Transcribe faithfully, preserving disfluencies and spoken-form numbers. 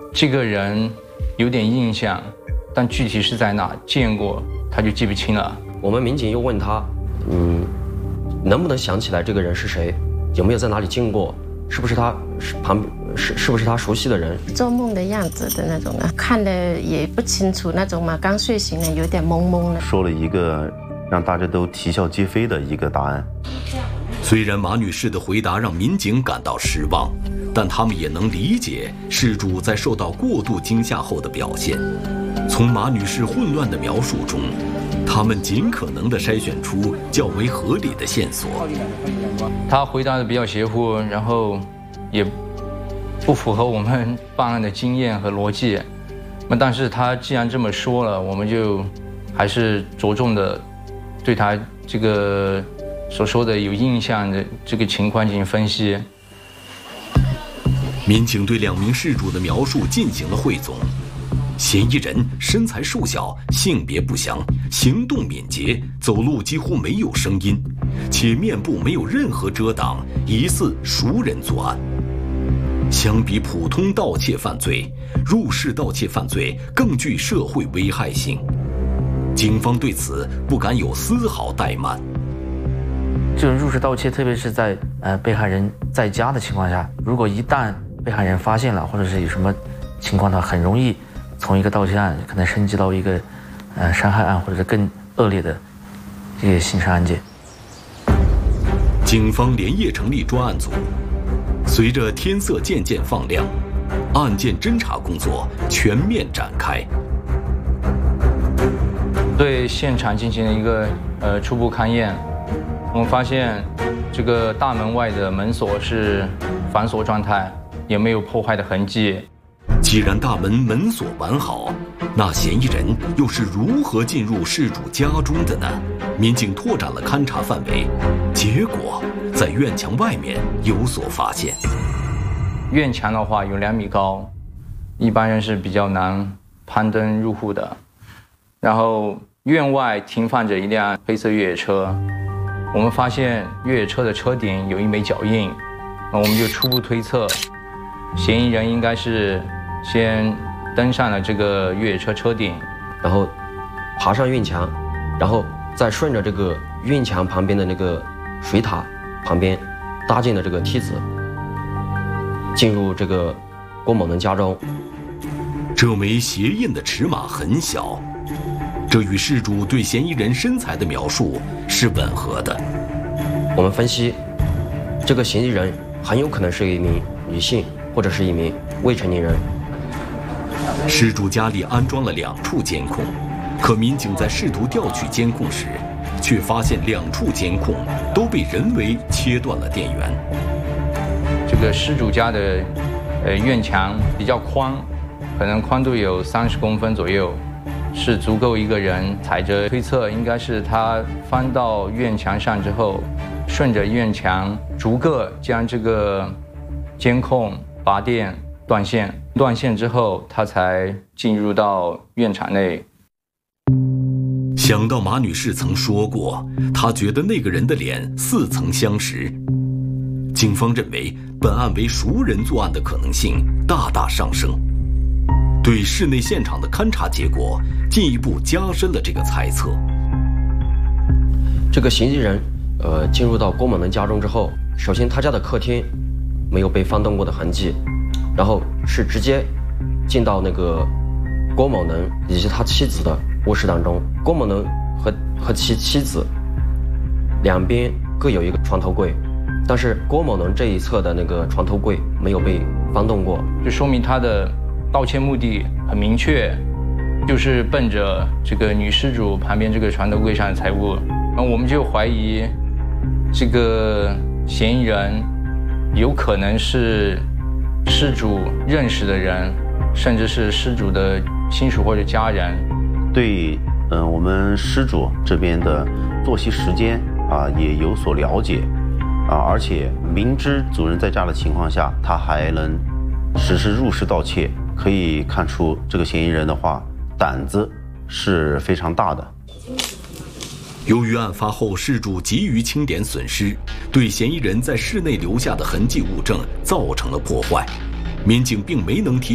这个人有点印象，但具体是在哪见过，他就记不清了。 我们民警又问他，嗯，能不能想起来这个人是谁？有没有在哪里见过？是不是他是旁是是不是他熟悉的人？ 做梦的样子的那种啊，看的也不清楚那种嘛，刚睡醒了，有点懵懵的。 说了一个让大家都啼笑皆非的一个答案。 虽然马女士的回答让民警感到失望，但他们也能理解事主在受到过度惊吓后的表现。从马女士混乱的描述中，他们尽可能地筛选出较为合理的线索。 他回答的比较邪乎，然后也不符合我们办案的经验和逻辑。那但是他既然这么说了，我们就还是着重的对他这个所说的有印象的这个情况进行分析。 民警对两名事主的描述进行了汇总。嫌疑人身材瘦小，性别不详，行动敏捷，走路几乎没有声音，且面部没有任何遮挡，疑似熟人作案。相比普通盗窃犯罪，入室盗窃犯罪更具社会危害性。警方对此不敢有丝毫怠慢。 这种入室盗窃，特别是在呃被害人在家的情况下，如果一旦被害人发现了，或者是有什么情况的话，很容易从一个盗窃案可能升级到一个呃伤害案，或者是更恶劣的这个刑事案件。 警方连夜成立专案组，随着天色渐渐放亮，案件侦查工作全面展开。 对现场进行了一个呃初步勘验，我们发现这个大门外的门锁是反锁状态，也没有破坏的痕迹。 既然大门门锁完好，那嫌疑人又是如何进入事主家中的呢？民警拓展了勘查范围，结果在院墙外面有所发现。 院墙的话有两米高，一般人是比较难攀登入户的。然后院外停放着一辆黑色越野车，我们发现越野车的车顶有一枚脚印，那我们就初步推测，嫌疑人应该是先登上了这个越野车车顶， 然后爬上院墙，然后再顺着这个院墙旁边的那个水塔旁边搭建的这个梯子，进入这个郭某能家中。 这枚鞋印的尺码很小，这与事主对嫌疑人身材的描述是吻合的。 我们分析，这个嫌疑人很有可能是一名女性或者是一名未成年人。 事主家里安装了两处监控，可民警在试图调取监控时，却发现两处监控都被人为切断了电源。 这个失主家的呃院墙比较宽，可能宽度有三十公分左右，是足够一个人踩着。推测应该是他翻到院墙上之后，顺着院墙逐个将这个监控拔电断线，断线之后他才进入到院场内。 想到马女士曾说过，她觉得那个人的脸似曾相识，警方认为本案为熟人作案的可能性大大上升。对室内现场的勘查结果进一步加深了这个猜测。 这个嫌疑人呃进入到郭某能家中之后，首先他家的客厅没有被翻动过的痕迹，然后是直接进到那个郭某能以及他妻子的卧室当中。郭某能和和其妻子两边各有一个床头柜，但是郭某能这一侧的那个床头柜没有被翻动过， 就说明他的盗窃目的很明确，就是奔着这个女失主旁边这个床头柜上的财物。那我们就怀疑这个嫌疑人有可能是失主认识的人，甚至是失主的亲属或者家人。 对，嗯、呃，我们失主这边的作息时间啊也有所了解啊，而且明知主人在家的情况下，他还能实施入室盗窃，可以看出这个嫌疑人的话胆子是非常大的。 由于案发后事主急于清点损失，对嫌疑人在室内留下的痕迹物证造成了破坏，民警并没能提